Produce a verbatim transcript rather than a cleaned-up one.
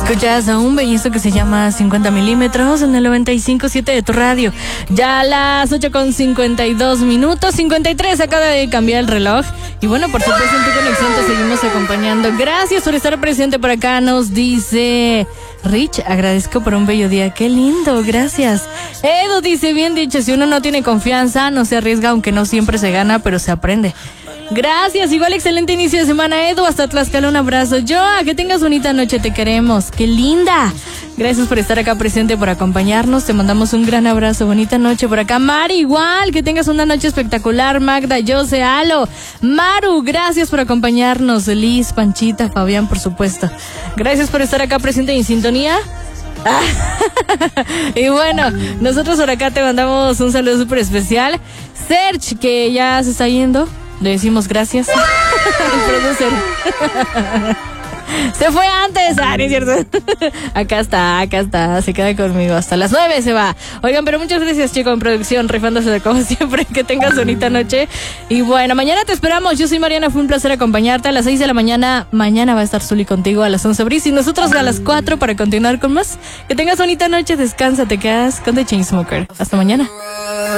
Escuchas a un bellizo que se llama cincuenta milímetros en el noventa y cinco punto siete de tu radio. Ya a las ocho con cincuenta y dos minutos, cincuenta y tres acaba de cambiar el reloj. Y bueno, por supuesto, en tu conexión te seguimos acompañando. Gracias por estar presente por acá, nos dice Rich. Agradezco por un bello día. Qué lindo, gracias. Edu dice, bien dicho, si uno no tiene confianza, no se arriesga, aunque no siempre se gana, pero se aprende. Gracias, igual excelente inicio de semana, Edu, hasta Tlaxcala, un abrazo. Joa, que tengas bonita noche, te queremos, qué linda. Gracias por estar acá presente, por acompañarnos, te mandamos un gran abrazo, bonita noche por acá. Mari, igual, que tengas una noche espectacular. Magda, Jose, Alo, Maru, gracias por acompañarnos. Liz, Panchita, Fabián, por supuesto. Gracias por estar acá presente en sintonía. Y bueno, nosotros por acá te mandamos un saludo súper especial. Serge, que ya se está yendo, le decimos gracias. El producer se fue antes. Ah, no es cierto. Acá está, acá está. Se queda conmigo hasta las nueve se va. Oigan, pero muchas gracias, chico, en producción, rifándose de como siempre. Que tengas bonita noche. Y bueno, mañana te esperamos. Yo soy Mariana, fue un placer acompañarte. A las seis de la mañana, mañana va a estar Zuli contigo. A las once Brice y nosotros a las cuatro para continuar con más. Que tengas bonita noche, descansa, te quedas con The Chainsmokers. Hasta mañana.